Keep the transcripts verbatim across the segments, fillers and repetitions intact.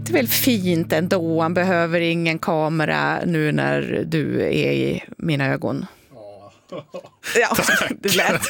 låter väl fint ändå. Han behöver ingen kamera nu när du är i mina ögon. Ja, det lät.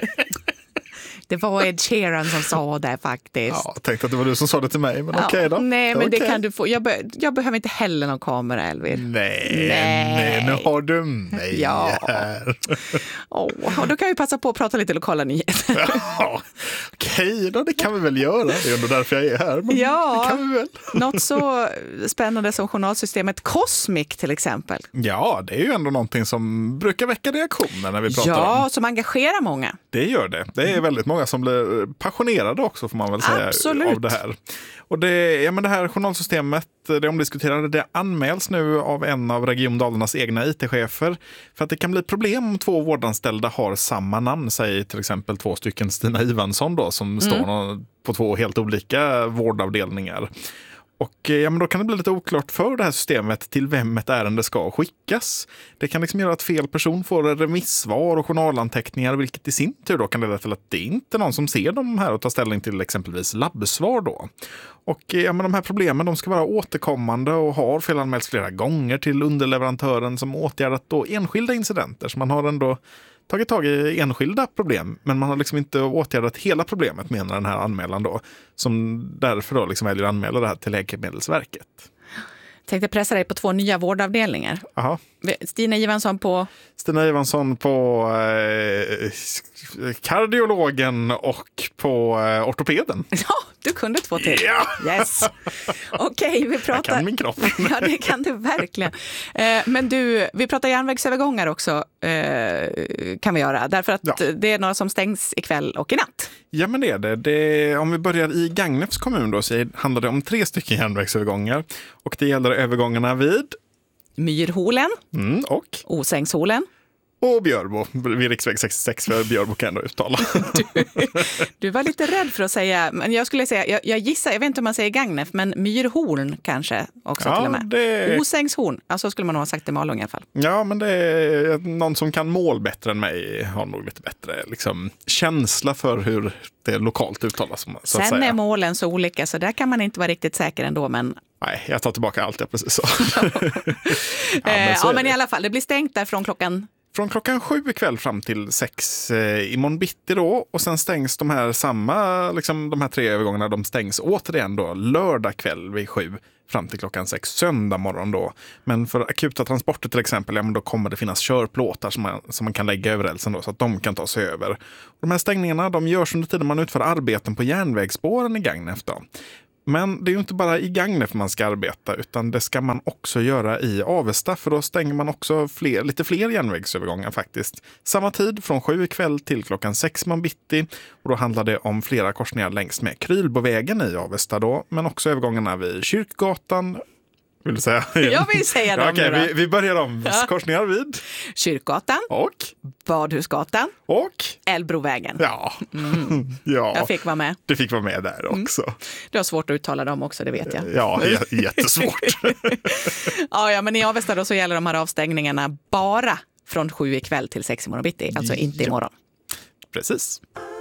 Det var Ed Sheeran som sa det faktiskt. Ja, jag tänkte att det var du som sa det till mig, men ja, okej då. Nej, men okay. det kan du få. Jag, be- jag behöver inte heller någon kamera, Elvin. Nej, nej. nej nu har du mig ja. här. Oh, och då kan vi passa på att prata lite lokala nyheter. Ja, okej då, det kan vi väl göra. Det är ändå därför jag är här. Men ja, det kan vi väl. Något så spännande som journalsystemet Cosmic till exempel. Ja, det är ju ändå någonting som brukar väcka reaktioner när vi pratar ja, om. Ja, som engagerar många. Det gör det. Det är väldigt många som blir passionerade också, får man väl säga. Absolut. Av det här. Och det, ja, men det här journalsystemet, det omdiskuterade, det anmäls nu av en av Region Dalarnas egna I T-chefer för att det kan bli problem om två vårdanställda har samma namn, säger till exempel två stycken Stina Ivansson då, som mm. står på två helt olika vårdavdelningar. Och ja, men då kan det bli lite oklart för det här systemet till vem ett ärende ska skickas. Det kan liksom göra att fel person får remissvar och journalanteckningar, vilket i sin tur då kan leda till att det inte är någon som ser dem här och tar ställning till exempelvis labbsvar då. Och ja, men de här problemen, de ska vara återkommande och har felanmälts flera gånger till underleverantören som åtgärdat då enskilda incidenter. Så man har ändå tagit tag i enskilda problem, men man har liksom inte åtgärdat hela problemet, menar den här anmälan då, som därför då liksom väljer att anmäla det här till Läkemedelsverket. Tänkte pressa dig på två nya vårdavdelningar. Aha. Stina Ivansson på... Stina Ivansson på eh, kardiologen och på eh, ortopeden. Ja, du kunde två till. Ja. Yes. Okej, okay, vi pratar... Jag kan min kropp. Ja, det kan du verkligen. Eh, men du, vi pratar järnvägsövergångar också, eh, kan vi göra. Därför att ja. det är några som stängs ikväll och i natt. Ja, men det är det. det. Om vi börjar i Gagnefs kommun då, så handlar det om tre stycken järnvägsövergångar. Och det gäller övergångarna vid... Myrholen mm, och Osängsholen och Björbo, vid riksväg sextiosex, för Björbo kan ändå uttala. Du, du var lite rädd för att säga, men jag skulle säga, jag, jag gissar, jag vet inte om man säger Gagnef, men Myrhorn kanske också ja, till och med. Det... Osängshorn, alltså skulle man nog ha sagt i Malung i alla fall. Ja, men det är någon som kan mål bättre än mig, har nog lite bättre liksom, känsla för hur det lokalt uttalas. Så att Sen säga. är målen så olika, så där kan man inte vara riktigt säker ändå, men... Nej, jag tar tillbaka allt jag precis sa. ja, men, ja, men i alla fall, det blir stängt där från klockan... Från klockan sju ikväll fram till sex eh, i morgon bitti då. Och sen stängs de här samma, liksom de här tre övergångarna, de stängs återigen då lördag kväll vid sju fram till klockan sex söndag morgon då. Men för akuta transporter till exempel, ja, men då kommer det finnas körplåtar som man, som man kan lägga över rälsen då, så att de kan ta sig över. Och de här stängningarna, de görs under tiden man utför arbeten på järnvägsspåren i Gagnef då. Men det är ju inte bara i Gagnef man ska arbeta, utan det ska man också göra i Avesta, för då stänger man också fler, lite fler järnvägsövergångar faktiskt. Samma tid från sju ikväll till klockan sex man bitti, och då handlar det om flera korsningar längs med Krylbovägen i Avesta då, men också övergångarna vid Kyrkgatan. Vill du säga? Jag vill säga dem. Ja, okej, okay, vi, vi börjar om. Ja. Korsningar vid Kyrkgatan och Badhusgatan och Älvbrovägen. Ja. Mm. ja, jag fick vara med. Du fick vara med där också. Mm. Du har svårt att uttala dem också, det vet jag. Ja, j- jättesvårt. ja, ja, men i Avesta då så gäller de här avstängningarna bara från sju ikväll till sex i morgon bitti, alltså inte imorgon. Precis.